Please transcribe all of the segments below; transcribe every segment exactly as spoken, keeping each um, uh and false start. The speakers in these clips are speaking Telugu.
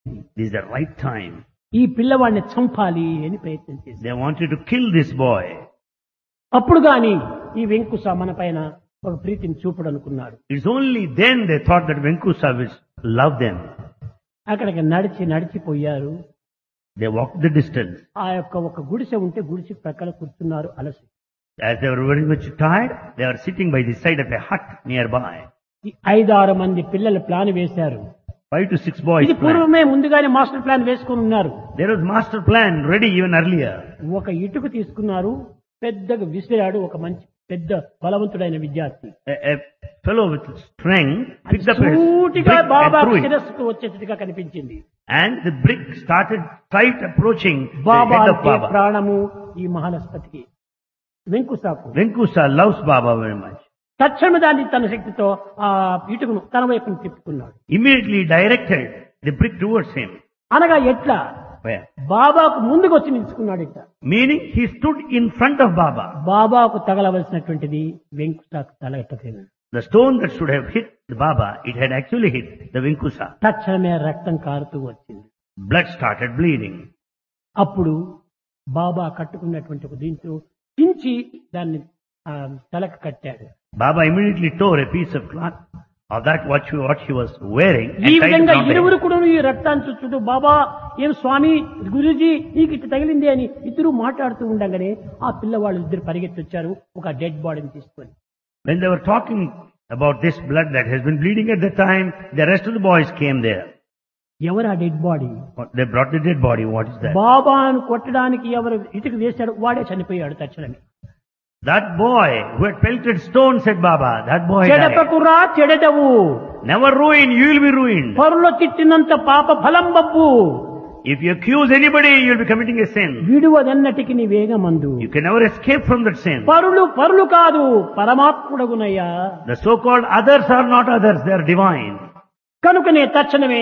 This is the right time. ఈ పిల్లవాడిని చంపాలి అని ప్రయత్నం చేశారు. They wanted to kill this boy. అప్పుడు గాని ఈ వెంకుస మన పైన ఒక ప్రీతిని చూపడు అనుకున్నాడు. It's only then they thought that Venkusa will love them. అక్కడికి నడిచి నడిచిపోయారు. They walked the distance. ఆ యొక్క ఒక గుడిసె ఉంటే గుడిసె ప్రక్కన కూర్చున్నారు అలసి. As they were very much tired, they were sitting by the side of a hut nearby. ఈ ఐదారు మంది పిల్లలు ప్లాన్ వేశారు. Five to six boys. ఇది పూర్వమే ముందుగానే మాస్టర్ ప్లాన్ వేసుకుని ఉన్నారు. There was master plan ready even earlier. ఒక ఇటుకు తీసుకున్నారు, పెద్దగా విసిరాడు ఒక మంచి పెద్ద బలవంతుడైన విద్యార్థి. A, a fellow with strength picked up a brick సూటిగా బాబా and threw it. శిరస్సుకు వచ్చేట్టుగా కనిపించింది. And the brick started tight approaching the Baba head of అంటే Baba. ప్రాణము ఈ మహాలస్పతికి వెంకుసాకు. Venkusa loves Baba very much. తక్షణ దాన్ని తన శక్తితో ఆ ఇటుకును తన వైపును తిప్పుకున్నాడు. Immediately directed the brick towards him. అనగా ఎట్లా Where? బాబాకు ముందుకు వచ్చి నిలుచుకున్నాడు. ఇట్లా Meaning he stood in front of Baba. బాబాకు తగలవలసినటువంటిది వెంకుసాకు తగలటలేదు. The stone that should have hit the Baba, it had actually hit the Venkusa. తక్షణమే రక్తం కారుతూ వచ్చింది. Blood started bleeding. అప్పుడు బాబా కట్టుకున్నటువంటి ఒక దీంతో చించి దాన్ని ఆ, తలకు కట్టాడు. Baba immediately tore a piece of cloth of that what she, what she was wearing ఈ and tied it విధంగా around her ఇరువురు head. కూడా ఈ రక్తాన్ని చూస్తూ బాబా ఏం స్వామి గురూజీ నీకు ఇట్లా తగిలింది అని ఇద్దరు మాట్లాడుతూ ఉండగానే ఆ పిల్లవాళ్ళు ఇద్దరు పరిగెత్తి వచ్చారు ఒక డెడ్ బాడీని తీసుకొని. When they were talking about this blood that has been bleeding at the time, the rest of the boys came there. ఎవరు ఆ dead body? They brought the dead body. What is that? బాబాను కొట్టడానికి ఎవరు ఇటుకు వేశాడు వాడే చనిపోయాడు తక్షణమే. That boy who had pelted stone, said Baba, that boy died. చెడపకురా చెడదవు, Never ruin, you will be ruined. పరుల తిట్టినంత పాప ఫలం Babbu, If you accuse anybody, you will be committing a sin. విడువదన్నటికి నీ వేగమందు. You can never escape from that sin. పరులు పరులు కాదు పరమాత్ముడగునయ్యా. The so-called others are not others, they are divine. కనుకనే తక్షణమే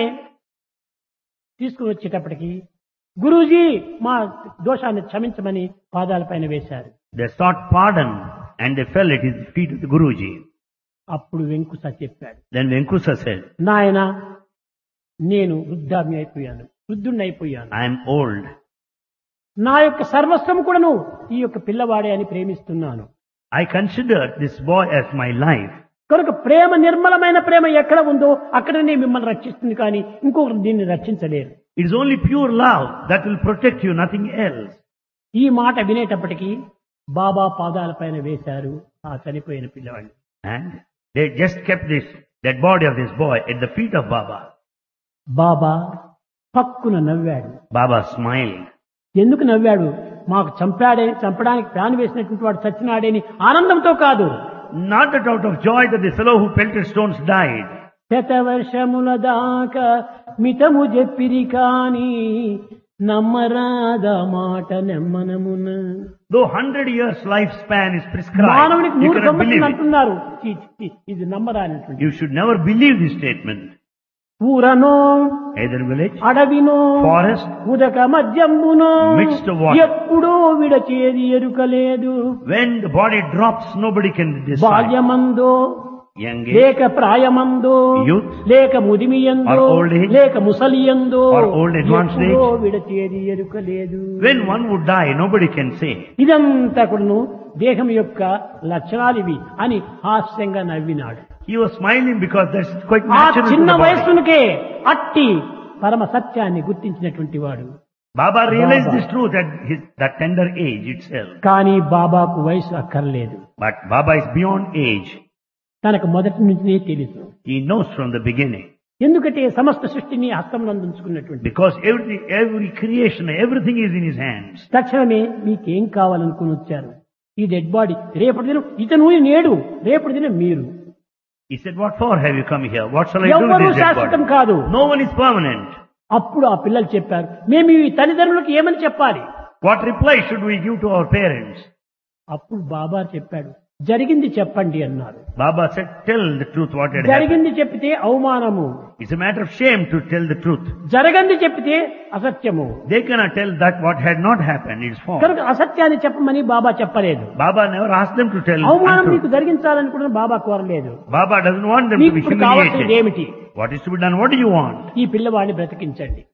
తీసుకుని వచ్చేటప్పటికి గురూజీ మా దోషాన్ని క్షమించమని పాదాలపైన వేశారు. They sought pardon and they fell at his feet of the Guruji. అప్పుడు వెంకుస చెప్పాడు, Then Venkusa said, నాయన నేను వృద్ధామి అయిపోయాను, వృద్ధుణ్ణి అయిపోయాను. I am old. నా యొక్క సర్వస్వం కూడాను ఈ యొక్క పిల్లవాడే అని ప్రేమిస్తున్నాను. I consider this boy as my life. కనుక ప్రేమ నిర్మలమైన ప్రేమ ఎక్కడ ఉందో అక్కడనే మిమ్మల్ని రక్షిస్తుంది కానీ ఇంకొకరు దీన్ని రక్షించలేరు. It is only pure love that will protect you, nothing else. ఈ మాట వినేటప్పటికీ బాబా పాదాలపైన వేశారు ఆ చనిపోయిన పిల్లవాడిని. And they just kept this dead body of this boy at the feet of Baba. బాబా పక్కున నవ్వాడు. Baba smiled. ఎందుకు నవ్వాడు? మాకు చంపాడే చంపడానికి ప్లాన్ వేసినటువంటి వాడు చచ్చినాడేని ఆనందంతో కాదు. Not that out of joy that the fellow who pelted stones died. శతవర్షముల దాకా మితము చెప్పిరి కాని నమ్మరాద మాట నెమ్మనమున. Though hundred years lifespan is prescribed, మానవునికి you నూరు cannot believe సంవత్సరాలు it. అంటున్నారు. ఛీ, ఛీ, ఇది నమ్మరానటువంటి. You should never believe this statement. ఊరనో Either village, అడవినో forest, ఉదక మధ్యంబునో Mixed water. ఎప్పుడో విడచేది ఎరుకలేదు. when the body drops, nobody can decide. బాల్యమందో Young age, లేక ప్రాయమందో youth, లేక ముదిమియందో or old age, లేక ముసలియందో or old advanced age. ఎప్పుడో విడచేది ఎరుకలేదు. when one would die, nobody can say. ఇదంతా కూడాను దేహం యొక్క లక్షణాలు ఇవి అని హాస్యంగా నవ్వినాడు. He was smiling because that's quite ఆ natural to చిన్న the body. వయస్సునికే అట్టి పరమ సత్యాన్ని గుర్తించినటువంటి వాడు. Baba realized Baba. this truth at his, that tender age itself. కానీ బాబాకు వయసు అక్కర్లేదు. But Baba is beyond age. తనకు మొదటి నుంచినే తెలుసు. He knows from the beginning. ఎందుకంటే సమస్త సృష్టిని హస్తంలో ఉంచుకున్నటువంటి. Because every, every creation, everything is in his hands. తక్షణమే మీకేం కావాలనుకుని వచ్చారు? ఈ డెడ్ బాడీ రేపటి దినం ఇతను నేడు, రేపటి దినం మీరు. He said, what for have you come here? What shall I do with ఎవ్వరూ this dead శాశ్వతం body? కాదు. No one is permanent. అప్పుడు ఆ పిల్లలు చెప్పారు, మేము ఈ తల్లిదండ్రులకు ఏమని చెప్పాలి? What reply should we give to our parents? అప్పుడు బాబా చెప్పాడు, జరిగింది చెప్పండి అన్నారు. Baba said, tell the truth what had happened. జరిగింది చెప్పితే అవమానము, It's a matter of shame to tell the truth. జరగంది చెప్పితే అసత్యము. They cannot tell that what had not happened is false. కనుక అసత్యాన్ని చెప్పమని బాబా చెప్పలేదు. Baba never asked them to tell అవమానం untruth. నీకు జరిగించాలని కూడా బాబా కోరలేదు. Baba doesn't want them to నీకు be ఇప్పుడు కావాల్సింది humiliated. ఏమిటి? What is to be done? What do you want? ఈ పిల్లవాడిని బ్రతికించండి.